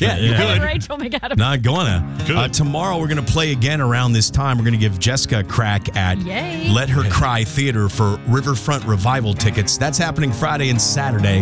Yeah, you could. Rachel McAdams. Not gonna. Tomorrow we're going to play again around this time. We're going to give Jessica a crack at Yay. Let Her Cry Theater for Riverfront Revival tickets. That's happening Friday and Saturday.